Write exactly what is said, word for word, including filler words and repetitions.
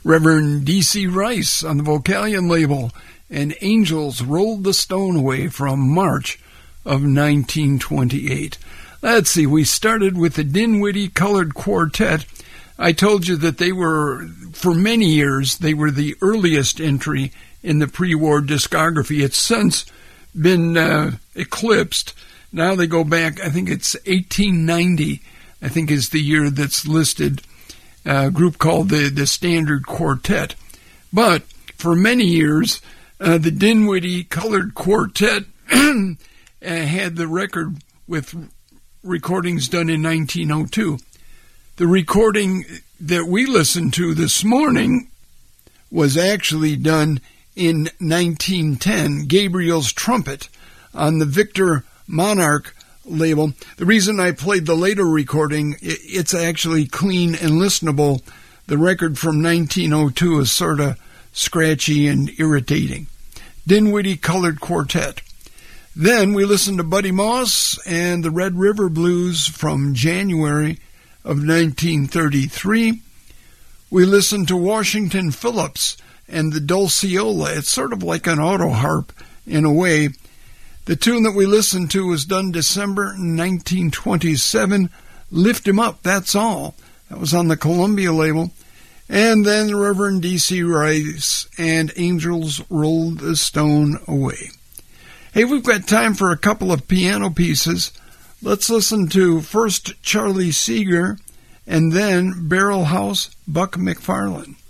Reverend D C Rice on the Vocalion label, and Angels Rolled the Stone Away from March of nineteen twenty-eight. Let's see, we started with the Dinwiddie Colored Quartet. I told you that they were, for many years, they were the earliest entry in the pre-war discography. It's since been uh, eclipsed. Now they go back, I think it's eighteen ninety, I think is the year that's listed, a group called the, the Standard Quartet. But for many years, uh, the Dinwiddie Colored Quartet uh, had the record with recordings done in nineteen oh two. The recording that we listened to this morning was actually done in nineteen ten, Gabriel's Trumpet, on the Victor Monarch label. The reason I played the later recording, it's actually clean and listenable. The record from nineteen oh two is sort of scratchy and irritating. Dinwiddie Colored Quartet. Then we listened to Buddy Moss and the Red River Blues from January of nineteen thirty-three. We listened to Washington Phillips and the Dulciola. It's sort of like an auto harp in a way. The tune that we listened to was done December nineteen twenty-seven, Lift 'Em Up, That's All. That was on the Columbia label. And then the Reverend D C Rice and Angels Rolled the Stone Away. Hey, we've got time for a couple of piano pieces. Let's listen to first Charlie Seeger and then Barrel House Buck McFarlane.